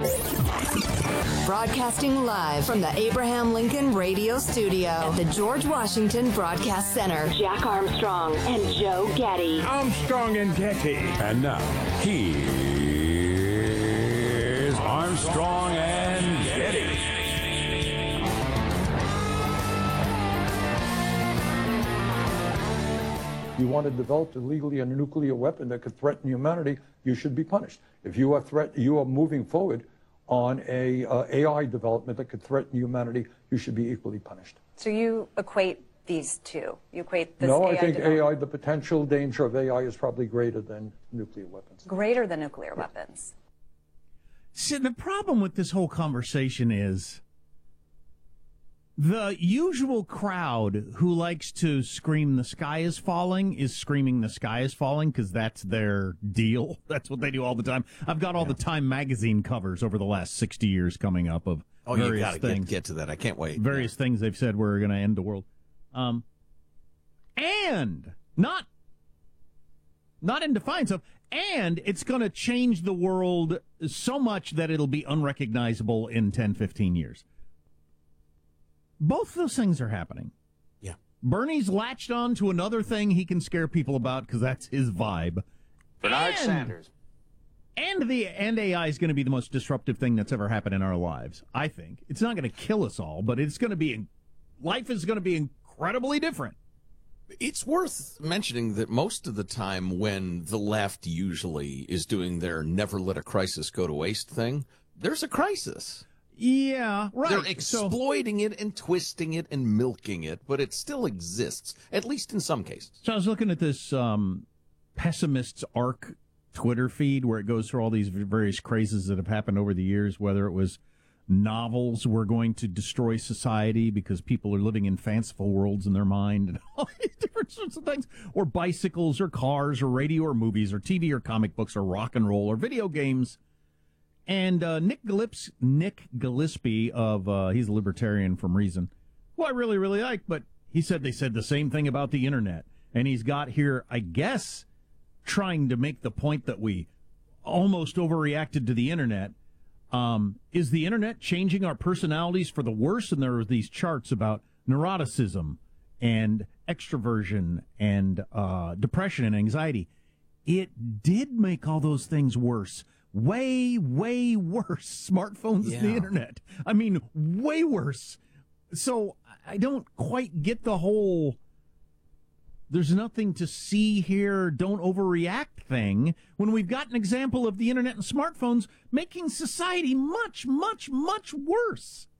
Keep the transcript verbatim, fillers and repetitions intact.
Broadcasting live from the Abraham Lincoln Radio Studio at the George Washington Broadcast Center. Jack Armstrong and Joe Getty. Armstrong and Getty. And now, here's Armstrong and Getty. You want to develop illegally a nuclear weapon that could threaten humanity, you should be punished. If you are threat, you are moving forward on a uh, A I development that could threaten humanity, you should be equally punished. So you equate these two? You equate this No, A I I think development. A I, the potential danger of A I is probably greater than nuclear weapons. Greater than nuclear weapons. See, the problem with this whole conversation is the usual crowd who likes to scream the sky is falling is screaming the sky is falling because that's their deal. That's what they do all the time. I've got all yeah. the Time magazine covers over the last sixty years coming up of oh, various you gotta things. Get, get to that. I can't wait. Various yeah. things they've said we're going to end the world. Um, and not, not in defiance of, and it's going to change the world so much that it'll be unrecognizable in ten, fifteen years. Both those things are happening. Yeah. Bernie's latched on to another thing he can scare people about because that's his vibe. Bernard and, Sanders. And the and A I is going to be the most disruptive thing that's ever happened in our lives, I think. It's not going to kill us all, but it's going to be, life is going to be incredibly different. It's worth mentioning that most of the time when the left usually is doing their never let a crisis go to waste thing, there's a crisis. Yeah, right. They're exploiting so, it and twisting it and milking it, but it still exists, at least in some cases. So I was looking at this um, Pessimist's Arc Twitter feed where it goes through all these various crazes that have happened over the years, whether it was novels were going to destroy society because people are living in fanciful worlds in their mind and all these different sorts of things, or bicycles or cars or radio or movies or T V or comic books or rock and roll or video games. And uh, Nick Gillespie, Nick Gillespie of, uh, he's a libertarian from Reason, who I really, really like, but he said they said the same thing about the internet. And he's got here, I guess, trying to make the point that we almost overreacted to the internet. Um, is the internet changing our personalities for the worse? And there are these charts about neuroticism and extroversion and uh, depression and anxiety. It did make all those things worse. Way, way worse. Smartphones yeah. and the internet. I mean, way worse. So I don't quite get the whole there's nothing to see here, don't overreact thing when we've got an example of the internet and smartphones making society much, much, much worse.